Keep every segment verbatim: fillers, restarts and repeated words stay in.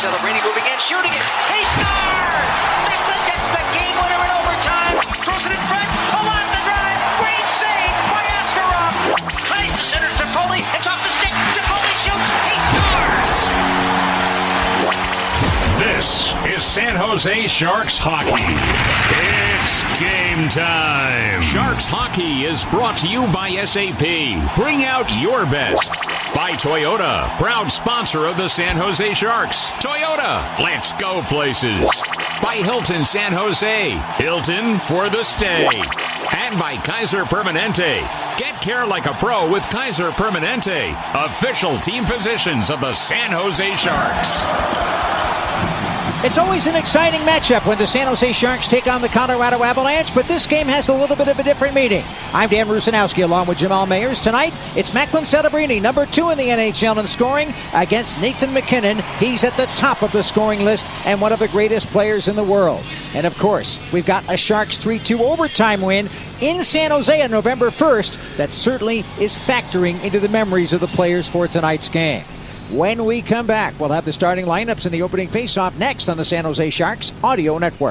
Celebrini moving in, shooting it. He scores! Macklin gets the game winner in overtime. Throws it in front. Palat the drive. Great save by Askarov. Tries to center Toffoli. It's off the stick. Toffoli shoots. He scores! This is San Jose Sharks hockey. It's game time. Sharks hockey is brought to you by S A P. Bring out your best. By Toyota, proud sponsor of the San Jose Sharks. Toyota, let's go places. By Hilton San Jose, Hilton for the stay. And by Kaiser Permanente. Get care like a pro with Kaiser Permanente, official team physicians of the San Jose Sharks. It's always an exciting matchup when the San Jose Sharks take on the Colorado Avalanche, but this game has a little bit of a different meaning. I'm Dan Rusanowski along with Jamal Mayers. Tonight, it's Macklin Celebrini, number two in the N H L in scoring, against Nathan MacKinnon. He's at the top of the scoring list and one of the greatest players in the world. And of course, we've got a Sharks three two overtime win in San Jose on November first that certainly is factoring into the memories of the players for tonight's game. When we come back, we'll have the starting lineups in the opening faceoff next on the San Jose Sharks Audio Network.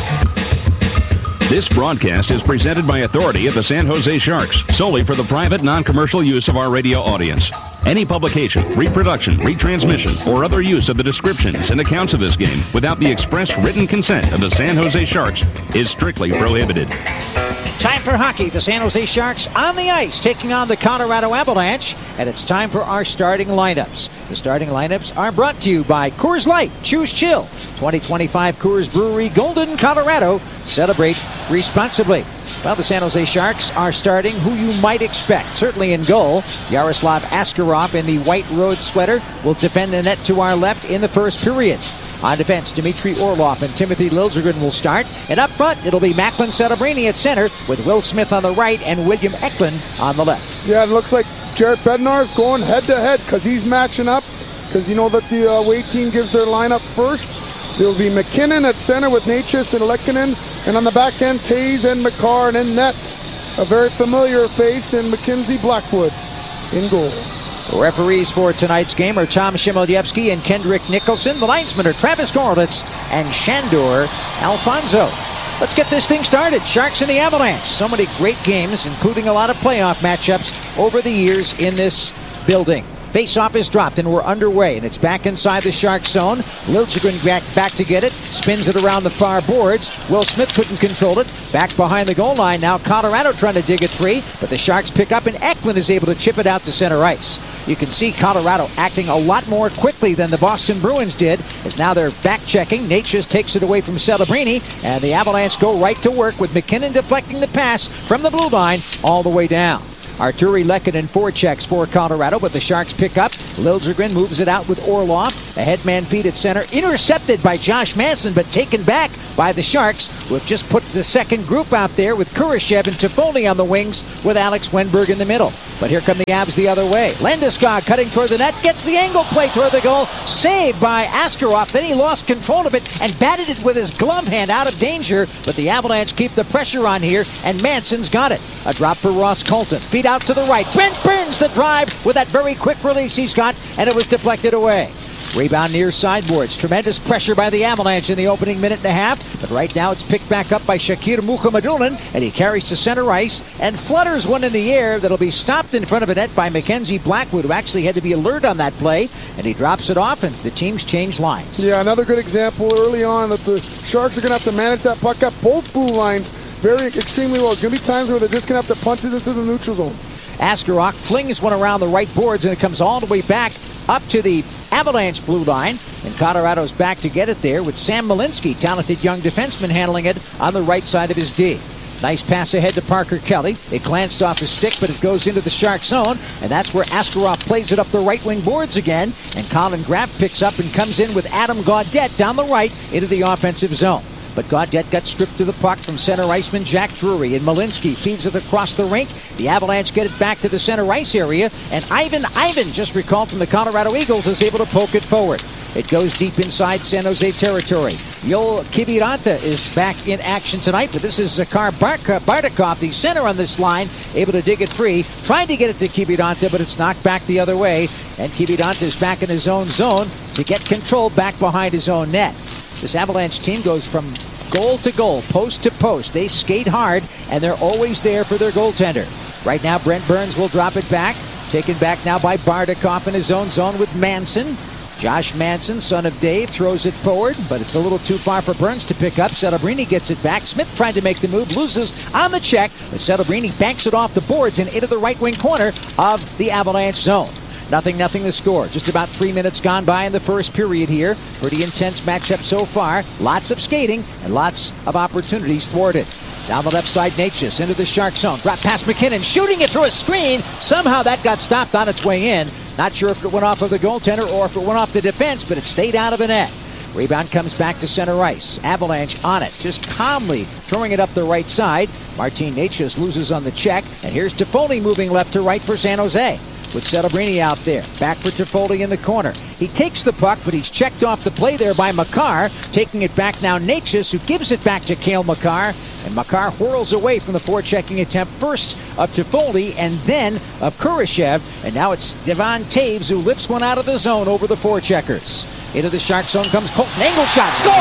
This broadcast is presented by authority of the San Jose Sharks, solely for the private, non-commercial use of our radio audience. Any publication, reproduction, retransmission, or other use of the descriptions and accounts of this game without the express written consent of the San Jose Sharks is strictly prohibited. Time for hockey. The San Jose Sharks on the ice taking on the Colorado Avalanche, and it's time for our starting lineups. The starting lineups are brought to you by Coors Light. Choose chill. twenty twenty-five Coors Brewery, Golden, Colorado. Celebrate responsibly. Well, the San Jose Sharks are starting who you might expect. Certainly in goal, Yaroslav Askarov in the white road sweater will defend the net to our left in the first period. On defense, Dmitry Orlov and Timothy Liljegren will start. And up front, it'll be Macklin Celebrini at center with Will Smith on the right and William Eklund on the left. Yeah, it looks like Jared Bednar's going head-to-head because he's matching up. Because you know that the uh, away team gives their lineup first. There'll be MacKinnon at center with Necas and Lehkonen. And on the back end, Taves and McCarr. And in net, a very familiar face in Mackenzie Blackwood in goal. Referees for tonight's game are Tom Shimolyevsky and Kendrick Nicholson. The linesmen are Travis Gorlitz and Shandor Alfonso. Let's get this thing started. Sharks and the Avalanche. So many great games, including a lot of playoff matchups over the years in this building. Face-off is dropped and we're underway, and it's back inside the Shark zone. Liljegren back, back to get it, spins it around the far boards. Will Smith couldn't control it. Back behind the goal line now. Colorado trying to dig it free, but the Sharks pick up, and Eklund is able to chip it out to center ice. You can see Colorado acting a lot more quickly than the Boston Bruins did, as now they're back-checking. Necas takes it away from Celebrini, and the Avalanche go right to work with MacKinnon deflecting the pass from the blue line all the way down. Arturi Lehkonen forechecks for Colorado, but the Sharks pick up. Liljegren moves it out with Orlov. A headman feed at center, intercepted by Josh Manson, but taken back by the Sharks, who have just put the second group out there with Kurashev and Toffoli on the wings with Alex Wenberg in the middle. But here come the Avs the other way. Landeskog cutting toward the net, gets the angle play toward the goal, saved by Askarov. Then he lost control of it and batted it with his glove hand out of danger, but the Avalanche keep the pressure on here, and Manson's got it. A drop for Ross Colton. Feed out to the right. Brent Burns the drive with that very quick release he's got, and it was deflected away. Rebound near sideboards. Tremendous pressure by the Avalanche in the opening minute and a half, but right now it's picked back up by Shakir Mukhamadullin, and he carries to center ice and flutters one in the air that'll be stopped in front of a net by Mackenzie Blackwood, who actually had to be alert on that play, and he drops it off, and the teams change lines. Yeah, another good example early on that the Sharks are going to have to manage that puck up both blue lines very extremely well. There's going to be times where they're just going to have to punt it into the neutral zone. Askarov flings one around the right boards, and it comes all the way back up to the Avalanche blue line, and Colorado's back to get it there with Sam Malinsky, talented young defenseman, handling it on the right side of his D. Nice pass ahead to Parker Kelly. It glanced off his stick, but it goes into the Shark zone, and that's where Askarov plays it up the right wing boards again, and Colin Graff picks up and comes in with Adam Gaudette down the right into the offensive zone. But Gaudette got stripped to the puck from center iceman Jack Drury, and Malinsky feeds it across the rink. The Avalanche get it back to the center ice area, and Ivan Ivan, just recalled from the Colorado Eagles, is able to poke it forward. It goes deep inside San Jose territory. Yoel Kiviranta is back in action tonight, but this is Zakar Bardakov, the center on this line, able to dig it free. Trying to get it to Kiviranta, but it's knocked back the other way. And Kiviranta is back in his own zone to get control back behind his own net. This Avalanche team goes from goal to goal, post to post. They skate hard, and they're always there for their goaltender. Right now, Brent Burns will drop it back. Taken back now by Bardakov in his own zone with Manson. Josh Manson, son of Dave, throws it forward, but it's a little too far for Burns to pick up. Celebrini gets it back. Smith trying to make the move, loses on the check, but Celebrini banks it off the boards and into the right wing corner of the Avalanche zone. Nothing, nothing to score. Just about three minutes gone by in the first period here. Pretty intense matchup so far. Lots of skating and lots of opportunities thwarted. Down the left side, Necas into the Shark zone. Drop past MacKinnon, shooting it through a screen. Somehow that got stopped on its way in. Not sure if it went off of the goaltender or if it went off the defense, but it stayed out of the net. Rebound comes back to center ice. Avalanche on it, just calmly throwing it up the right side. Martin Necas loses on the check, and here's Toffoli moving left to right for San Jose. With Celebrini out there. Back for Toffoli in the corner. He takes the puck, but he's checked off the play there by Makar. Taking it back now, Necas, who gives it back to Cale Makar. And Makar whirls away from the forechecking attempt, first of Toffoli and then of Kurashev. And now it's Devon Taves who lifts one out of the zone over the forecheckers. Into the Shark zone comes Colton. Angle shot. Score!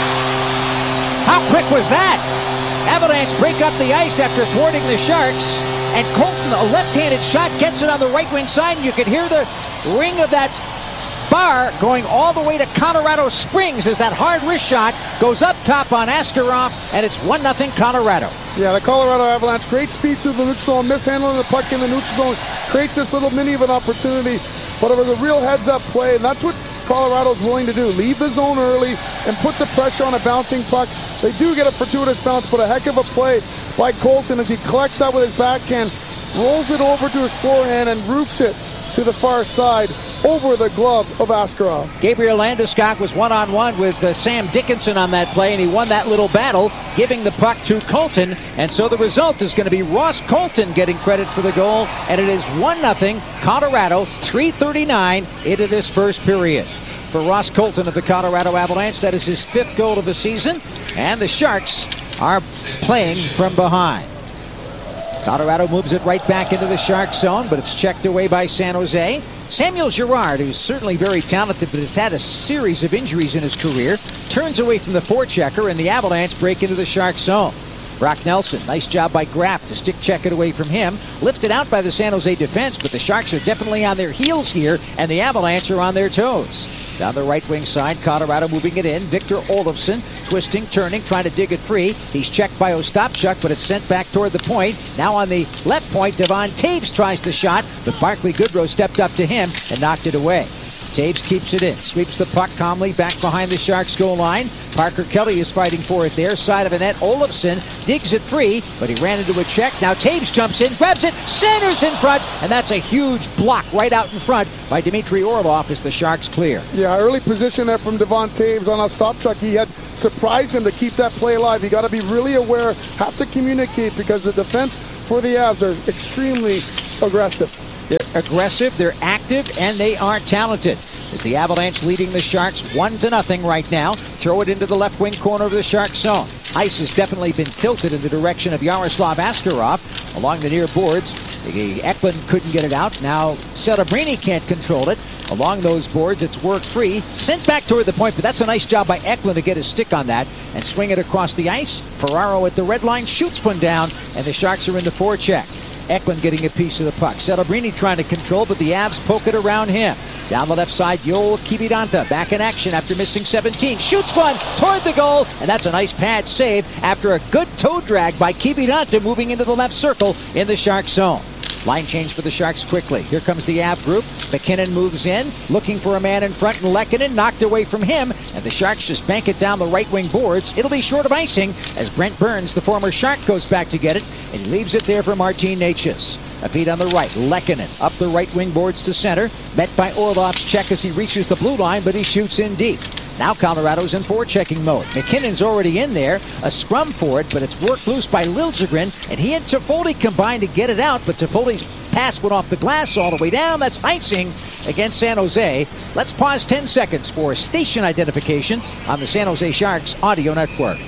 How quick was that? Avalanche break up the ice after thwarting the Sharks. And Colton, a left-handed shot, gets it on the right wing side, and you can hear the ring of that bar going all the way to Colorado Springs as that hard wrist shot goes up top on Askarov, and it's one nothing Colorado. Yeah, the Colorado Avalanche, great speed through the neutral zone, mishandling the puck in the neutral zone, creates this little mini of an opportunity, but it was a real heads-up play, and that's what Colorado's willing to do. Leave the zone early and put the pressure on a bouncing puck. They do get a fortuitous bounce, but a heck of a play by Colton as he collects that with his backhand, rolls it over to his forehand, and roofs it to the far side over the glove of Askarov. Gabriel Landeskog was one-on-one with uh, Sam Dickinson on that play, and he won that little battle, giving the puck to Colton. And so the result is going to be Ross Colton getting credit for the goal, and it is one nothing Colorado, three thirty-nine into this first period. For Ross Colton of the Colorado Avalanche, that is his fifth goal of the season, and the Sharks are playing from behind. Colorado moves it right back into the Shark zone, but it's checked away by San Jose. Samuel Girard, who's certainly very talented but has had a series of injuries in his career, turns away from the forechecker, and the Avalanche break into the Shark zone. Brock Nelson, nice job by Graff to stick check it away from him. Lifted out by the San Jose defense, but the Sharks are definitely on their heels here, and the Avalanche are on their toes. Down the right wing side, Colorado moving it in. Victor Olofsson twisting, turning, trying to dig it free. He's checked by Ostapchuk, but it's sent back toward the point. Now on the left point, Devon Taves tries the shot, but Barclay Goodrow stepped up to him and knocked it away. Taves keeps it in, sweeps the puck calmly back behind the Sharks goal line. Parker Kelly is fighting for it there. Side of the net, Olofsson digs it free, but he ran into a check. Now Taves jumps in, grabs it, centers in front, and that's a huge block right out in front by Dmitry Orlov as the Sharks clear. Yeah, early position there from Devon Taves on a stop truck. He had surprised him to keep that play alive. You got to be really aware, have to communicate, because the defense for the Avs are extremely aggressive. They're aggressive, they're active, and they are talented. As the Avalanche leading the Sharks one to nothing right now. Throw it into the left wing corner of the Shark zone. Ice has definitely been tilted in the direction of Yaroslav Askarov along the near boards. Eklund couldn't get it out. Now Celebrini can't control it. Along those boards, it's work free. Sent back toward the point, but that's a nice job by Eklund to get his stick on that and swing it across the ice. Ferraro at the red line shoots one down, and the Sharks are in the forecheck. Eklund getting a piece of the puck. Celebrini trying to control, but the Avs poke it around him. Down the left side, Yoel Kiviranta back in action after missing seventeen. Shoots one toward the goal, and that's a nice pad save after a good toe drag by Kiviranta moving into the left circle in the Shark zone. Line change for the Sharks quickly. Here comes the Av group. MacKinnon moves in, looking for a man in front, and Lehkonen knocked away from him, and the Sharks just bank it down the right wing boards. It'll be short of icing as Brent Burns, the former Shark, goes back to get it, and he leaves it there for Martin Necas. A feed on the right, Lehkonen up the right wing boards to center, met by Orlov's check as he reaches the blue line, but he shoots in deep. Now Colorado's in forechecking mode. MacKinnon's already in there, a scrum for it, but it's worked loose by Liljegren, and he and Toffoli combined to get it out, but Toffoli's pass went off the glass all the way down. That's icing against San Jose. Let's pause ten seconds for station identification on the San Jose Sharks Audio Network.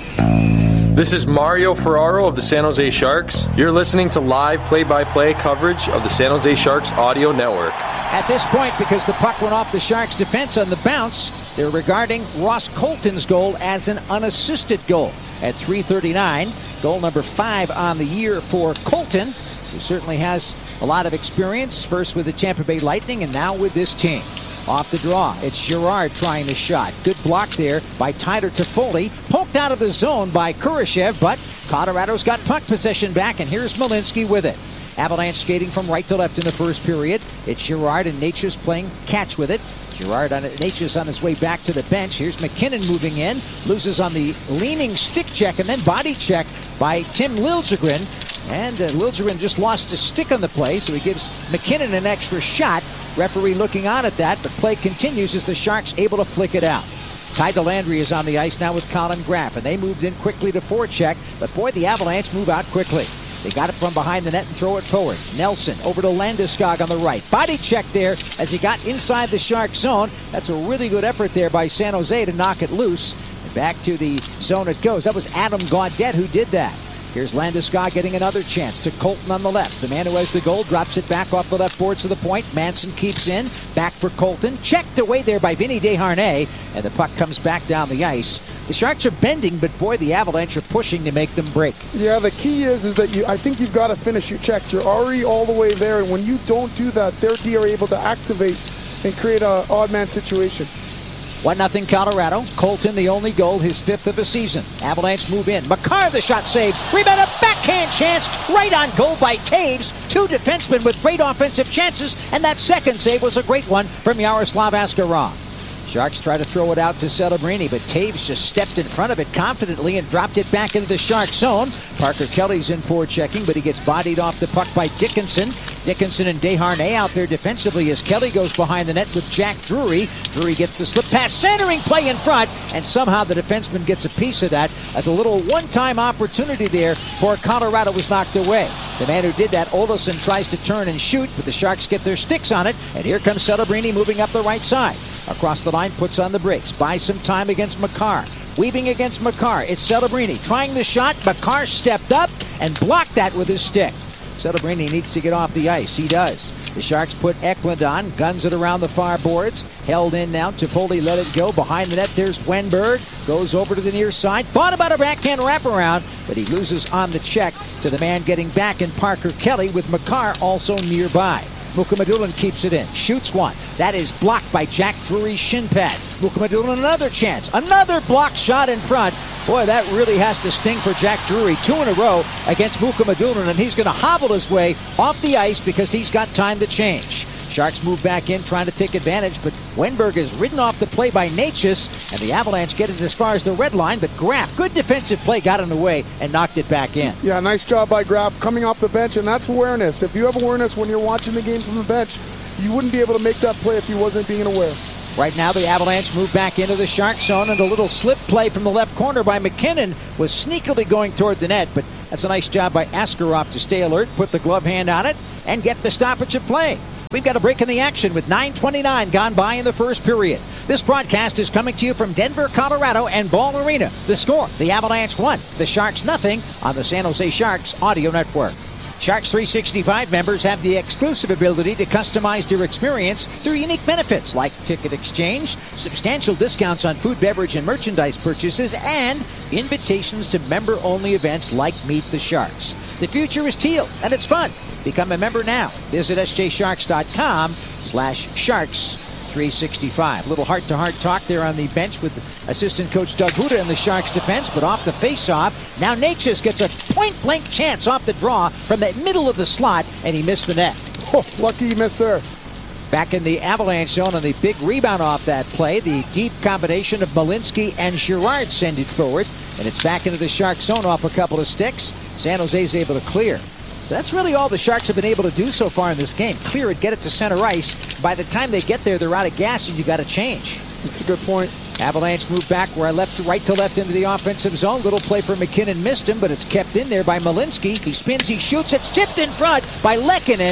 This is Mario Ferraro of the San Jose Sharks. You're listening to live play-by-play coverage of the San Jose Sharks Audio Network. At this point, because the puck went off the Sharks' defense on the bounce, they're regarding Ross Colton's goal as an unassisted goal. At three thirty-nine, goal number five on the year for Colton, who certainly has a lot of experience, first with the Tampa Bay Lightning and now with this team. Off the draw, it's Girard trying the shot. Good block there by Tyler Toffoli. Poked out of the zone by Kurashev, but Colorado's got puck possession back, and here's Malinsky with it. Avalanche skating from right to left in the first period. It's Girard, and Nature's playing catch with it. Girard on it. Nature's on his way back to the bench. Here's McKinnon moving in. Loses on the leaning stick check and then body check by Tim Liljegren. And uh, Liljegren just lost his stick on the play, so he gives McKinnon an extra shot. Referee looking on at that, but play continues as the Sharks able to flick it out. Ty Dellandrea is on the ice now with Colin Graff, and they moved in quickly to forecheck, but boy, the Avalanche move out quickly. They got it from behind the net and throw it forward. Nelson over to Landeskog on the right. Body check there as he got inside the Shark zone. That's a really good effort there by San Jose to knock it loose. And back to the zone it goes. That was Adam Gaudette who did that. Here's Landeskog getting another chance to Colton on the left. The man who has the goal drops it back off the left boards to the point. Manson keeps in. Back for Colton. Checked away there by Vinny Desharnais. And the puck comes back down the ice. The Sharks are bending, but boy, the Avalanche are pushing to make them break. Yeah, the key is is that you. I think you've got to finish your checks. You're already all the way there, and when you don't do that, their D are able to activate and create an odd man situation. one nothing Colorado. Colton the only goal, his fifth of the season. Avalanche move in. Makar the shot saves. Rebound, a backhand chance. Right on goal by Taves. Two defensemen with great offensive chances. And that second save was a great one from Yaroslav Askarov. Sharks try to throw it out to Celebrini, but Taves just stepped in front of it confidently and dropped it back into the Shark zone. Parker Kelly's in for checking, but he gets bodied off the puck by Dickinson. Dickinson and Desharnais out there defensively as Kelly goes behind the net with Jack Drury. Drury gets the slip pass, centering play in front, and somehow the defenseman gets a piece of that as a little one-time opportunity there for Colorado was knocked away. The man who did that, Olofsson, tries to turn and shoot, but the Sharks get their sticks on it, and here comes Celebrini moving up the right side. Across the line, puts on the brakes, buys some time against Makar. Weaving against Makar, it's Celebrini trying the shot. Makar stepped up and blocked that with his stick. Celebrini needs to get off the ice. He does. The Sharks put Eklund on, guns it around the far boards. Held in now. Toffoli let it go. Behind the net, there's Wenberg. Goes over to the near side. Thought about a backhand wraparound, but he loses on the check to the man getting back in Parker Kelly with Makar also nearby. Mukhamadullin keeps it in. Shoots one. That is blocked by Jack Drury's shin pad. Mukhamadullin another chance. Another blocked shot in front. Boy, that really has to sting for Jack Drury. Two in a row against Mukhamadullin, and he's going to hobble his way off the ice because he's got time to change. Sharks move back in, trying to take advantage, but Wenberg is ridden off the play by Natchez, and the Avalanche get it as far as the red line, but Graff, good defensive play, got in the way and knocked it back in. Yeah, nice job by Graff coming off the bench, and that's awareness. If you have awareness when you're watching the game from the bench, you wouldn't be able to make that play if you wasn't being aware. Right now, the Avalanche move back into the Shark zone, and a little slip play from the left corner by McKinnon was sneakily going toward the net, but that's a nice job by Askarov to stay alert, put the glove hand on it, and get the stoppage of play. We've got a break in the action with nine twenty-nine gone by in the first period. This broadcast is coming to you from Denver, Colorado and Ball Arena. The score, the Avalanche one, the Sharks nothing on the San Jose Sharks Audio Network. Sharks three sixty-five members have the exclusive ability to customize their experience through unique benefits like ticket exchange, substantial discounts on food, beverage, and merchandise purchases, and invitations to member-only events like Meet the Sharks. The future is teal, and it's fun. Become a member now. Visit s j sharks dot com slash sharks three sixty-five. Little heart-to-heart talk there on the bench with assistant coach Doug Huda in the Sharks defense, but off the face-off, now Natchez gets a point-blank chance off the draw from the middle of the slot, and he missed the net. Oh, lucky he missed there. Back in the Avalanche zone on the big rebound off that play, the deep combination of Malinsky and Girard send it forward, and it's back into the Sharks zone off a couple of sticks. San Jose's able to clear. That's really all the Sharks have been able to do so far in this game. Clear it, get it to center ice. By the time they get there, they're out of gas, and you got to change. That's a good point. Avalanche move back where I left to right to left into the offensive zone. Little play for McKinnon, missed him, but it's kept in there by Malinsky. He spins, he shoots, it's tipped in front by Lehkonen.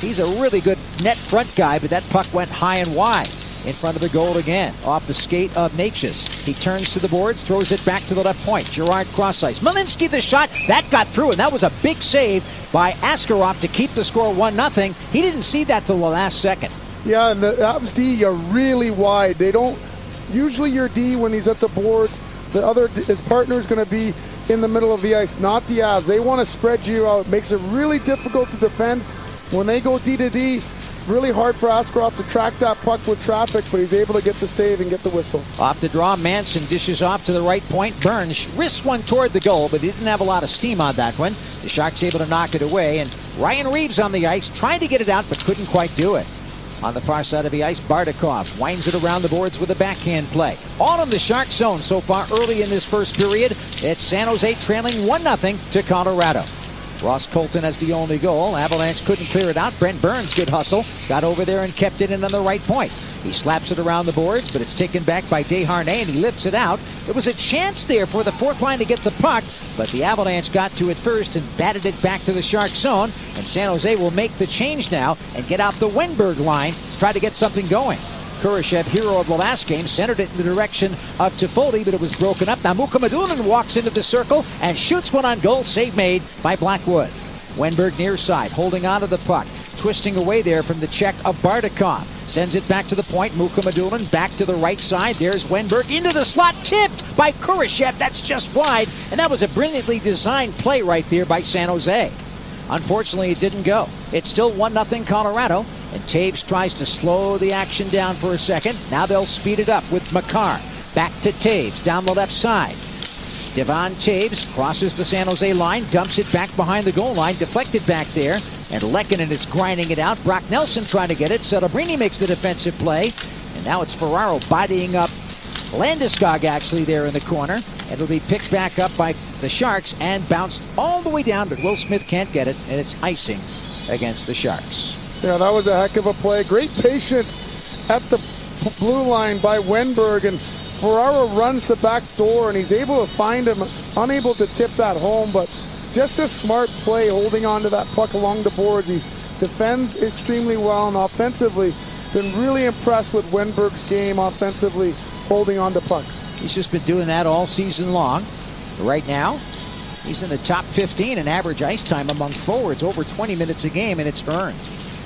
He's a really good net front guy, but that puck went high and wide in front of the goal again, off the skate of Natchez. He turns to the boards, throws it back to the left point. Gerard cross ice. Malinsky the shot. That got through, and that was a big save by Askarov to keep the score one nothing. He didn't see that till the last second. Yeah, and the Avs D are really wide. They don't, usually your D when he's at the boards, the other, his partner is going to be in the middle of the ice, not the Avs. They want to spread you out. It makes it really difficult to defend. When they go D to D, really hard for Askarov to track that puck with traffic, but he's able to get the save and get the whistle. Off the draw, Manson dishes off to the right point. Burns risks one toward the goal, but he didn't have a lot of steam on that one. The Sharks able to knock it away, and Ryan Reeves on the ice trying to get it out, but couldn't quite do it. On the far side of the ice, Bardakov winds it around the boards with a backhand play. All in the Shark zone so far early in this first period. It's San Jose trailing one nothing to Colorado. Ross Colton has the only goal. Avalanche couldn't clear it out. Brent Burns, good hustle. Got over there and kept it in on the right point. He slaps it around the boards, but it's taken back by Desharnais, and he lifts it out. There was a chance there for the fourth line to get the puck, but the Avalanche got to it first and batted it back to the Shark zone, and San Jose will make the change now and get out the Wenberg line to try to get something going. Kurashev, hero of the last game, centered it in the direction of Toffoli, but it was broken up. Now Mukhamadullin walks into the circle and shoots one on goal. Save made by Blackwood. Wenberg near side, holding onto the puck, twisting away there from the check of Bardakov. Sends it back to the point. Mukhamadullin back to the right side. There's Wenberg into the slot, tipped by Kurashev. That's just wide, and that was a brilliantly designed play right there by San Jose. Unfortunately, it didn't go. It's still one nothing Colorado, and Taves tries to slow the action down for a second. Now they'll speed it up with Makar. Back to Taves down the left side. Devon Taves crosses the San Jose line, dumps it back behind the goal line, deflected back there, and Lehkonen is grinding it out. Brock Nelson trying to get it. Celebrini makes the defensive play, and now it's Ferraro bodying up Landeskog actually there in the corner. It'll be picked back up by the Sharks and bounced all the way down, but Will Smith can't get it, and it's icing against the Sharks. Yeah, that was a heck of a play. Great patience at the blue line by Wenberg, and Ferraro runs the back door, and he's able to find him, unable to tip that home, but just a smart play holding on to that puck along the boards. He defends extremely well, and offensively, been really impressed with Wenberg's game offensively, holding on to pucks. He's just been doing that all season long. Right now, he's in the top fifteen in average ice time among forwards, over twenty minutes a game, and it's earned.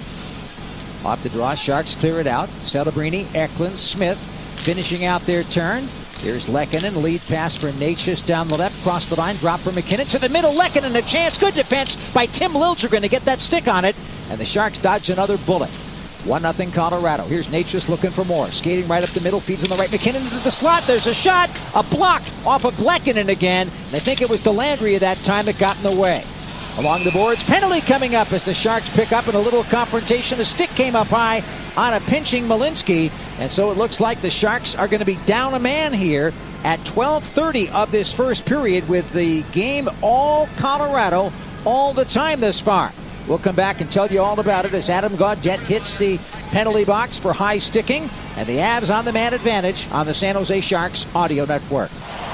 Off the draw, Sharks clear it out. Celebrini, Eklund, Smith finishing out their turn. Here's Lehkonen, lead pass for Natchez down the left, cross the line, drop for McKinnon to the middle. Lehkonen, a chance, good defense by Tim Liljegren to get that stick on it, and the Sharks dodge another bullet. one nothing Colorado. Here's Natchez looking for more. Skating right up the middle, feeds on the right. McKinnon into the slot. There's a shot, a block off of Lehkonen again, and I think it was Delandria that time that got in the way. Along the boards, penalty coming up as the Sharks pick up in a little confrontation. A stick came up high on a pinching Malinsky, and so it looks like the Sharks are going to be down a man here at twelve thirty of this first period, with the game all Colorado all the time thus far. We'll come back and tell you all about it as Adam Gaudette hits the penalty box for high sticking, and the Avs on the man advantage on the San Jose Sharks audio network.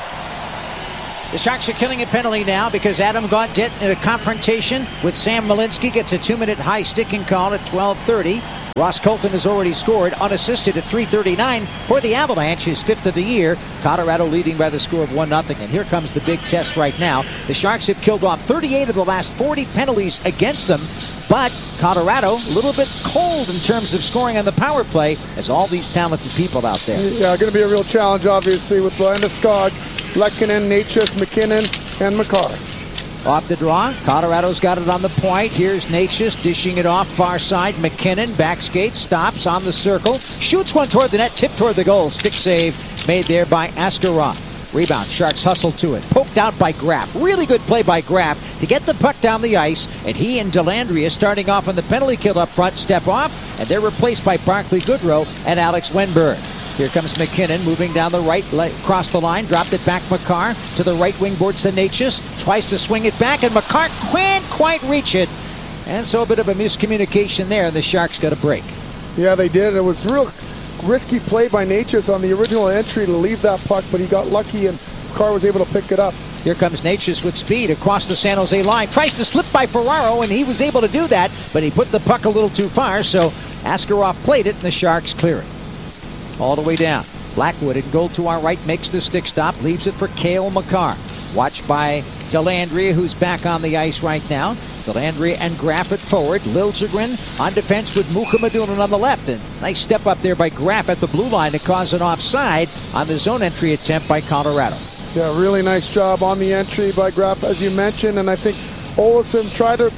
The Sharks are killing a penalty now because Adam Gaudette in a confrontation with Sam Malinsky gets a two-minute high sticking call at twelve thirty. Ross Colton has already scored unassisted at three thirty-nine for the Avalanche, his fifth of the year. Colorado leading by the score of one nothing. And here comes the big test right now. The Sharks have killed off thirty-eight of the last forty penalties against them, but Colorado a little bit cold in terms of scoring on the power play as all these talented people out there. Yeah, going to be a real challenge, obviously, with Landeskog, Lehkonen, Natchez, McKinnon, and Makar. Off the draw, Colorado's got it on the point. Here's Natchez dishing it off far side. McKinnon back skate, stops on the circle, shoots one toward the net, tipped toward the goal. Stick save made there by Askarov. Rebound, Sharks hustle to it, poked out by Graff. Really good play by Graff to get the puck down the ice, and he and Delandria starting off on the penalty kill up front, step off, and they're replaced by Barclay Goodrow and Alex Wenberg. Here comes McKinnon moving down the right, across the line, dropped it back Makar to the right wing boards to Natchez, tries to swing it back, and Makar can't quite reach it. And so a bit of a miscommunication there, and the Sharks got a break. Yeah, they did. It was a real risky play by Natchez on the original entry to leave that puck, but he got lucky and Makar was able to pick it up. Here comes Natchez with speed across the San Jose line. Tries to slip by Ferraro, and he was able to do that, but he put the puck a little too far, so Askarov played it, and the Sharks clear it. All the way down. Blackwood in goal to our right makes the stick stop, leaves it for Cale Makar. Watched by Dellandrea, who's back on the ice right now. Dellandrea and Graf at forward. Liljegren on defense with Mukhamadullin on the left. And nice step up there by Graf at the blue line to cause an offside on the zone entry attempt by Colorado. Yeah, really nice job on the entry by Graf, as you mentioned. And I think Olofsson tried to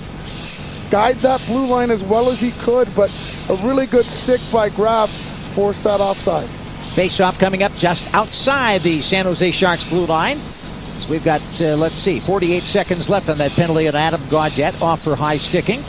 guide that blue line as well as he could, but a really good stick by Graf forced that offside. Face-off coming up just outside the San Jose Sharks blue line. So we've got, uh, let's see, forty-eight seconds left on that penalty on Adam Gaudette, off for high sticking.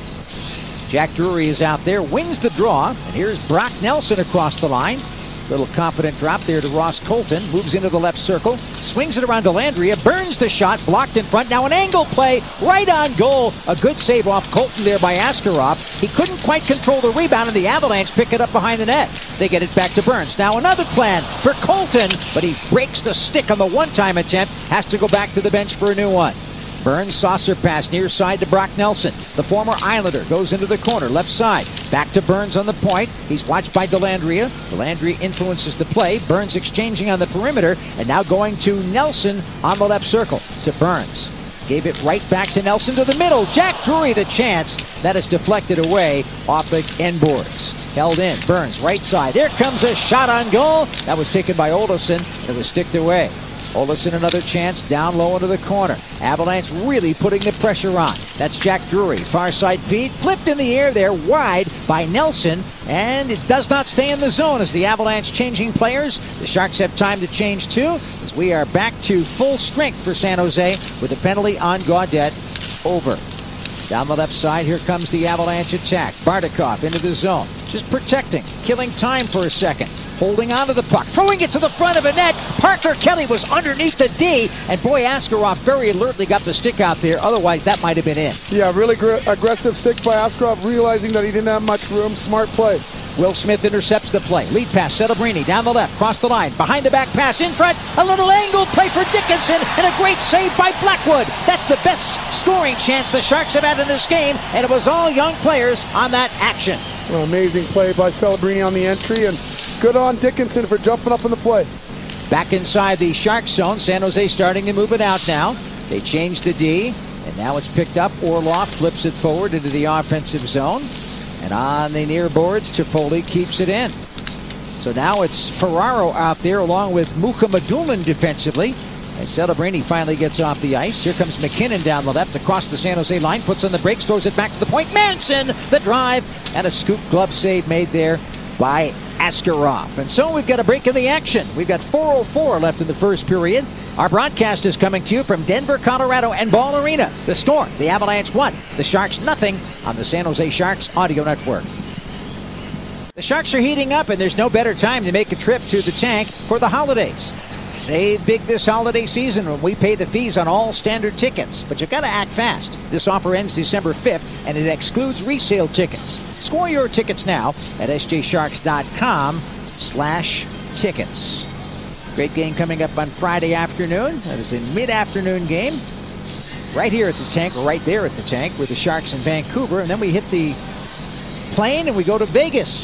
Jack Drury is out there, wins the draw, and here's Brock Nelson across the line. Little confident drop there to Ross Colton, moves into the left circle, swings it around Dellandrea, burns the shot, blocked in front. Now an angle play, right on goal. A good save off Colton there by Askarov. He couldn't quite control the rebound, and the Avalanche pick it up behind the net. They get it back to Burns. Now another plan for Colton, but he breaks the stick on the one-time attempt, has to go back to the bench for a new one. Burns saucer pass near side to Brock Nelson. The former Islander goes into the corner, left side. Back to Burns on the point. He's watched by Dellandrea. Dellandrea influences the play. Burns exchanging on the perimeter, and now going to Nelson on the left circle to Burns. Gave it right back to Nelson to the middle. Jack Drury the chance. That is deflected away off the end boards. Held in. Burns right side. Here comes a shot on goal. That was taken by Olofsson. It was sticked away. Olofsson another chance down low into the corner. Avalanche really putting the pressure on. That's Jack Drury. Far side feed. Flipped in the air there wide by Nelson. And it does not stay in the zone as the Avalanche changing players. The Sharks have time to change too, as we are back to full strength for San Jose with a penalty on Gaudette. Over. Down the left side, here comes the Avalanche attack. Bardakov into the zone. Just protecting. Killing time for a second. Holding onto the puck. Throwing it to the front of a net. Parker Kelly was underneath the D. And boy, Askarov very alertly got the stick out there. Otherwise, that might have been in. Yeah, really gr- aggressive stick by Askarov, realizing that he didn't have much room. Smart play. Will Smith intercepts the play. Lead pass, Celebrini down the left, cross the line, behind the back pass, in front, a little angle play for Dickinson, and a great save by Blackwood. That's the best scoring chance the Sharks have had in this game, and it was all young players on that action. Well, amazing play by Celebrini on the entry, and good on Dickinson for jumping up in the play. Back inside the Sharks zone, San Jose starting to move it out now. They changed the D, and now it's picked up. Orlov flips it forward into the offensive zone. And on the near boards, Toffoli keeps it in. So now it's Ferraro out there along with Mukhamadullin defensively. As Celebrini finally gets off the ice. Here comes McKinnon down the left across the San Jose line. Puts on the brakes, throws it back to the point. Manson, the drive, and a scoop glove save made there by Askarov. And so we've got a break in the action. We've got four oh four left in the first period. Our broadcast is coming to you from Denver, Colorado, and Ball Arena. The score, the Avalanche one, the Sharks nothing on the San Jose Sharks Audio Network. The Sharks are heating up, and there's no better time to make a trip to the tank for the holidays. Save big this holiday season when we pay the fees on all standard tickets. But you've got to act fast. This offer ends December fifth, and it excludes resale tickets. Score your tickets now at s j sharks dot com slash tickets. Great game coming up on Friday afternoon. That is a mid-afternoon game. Right here at the tank, or right there at the tank, with the Sharks in Vancouver. And then we hit the plane and we go to Vegas.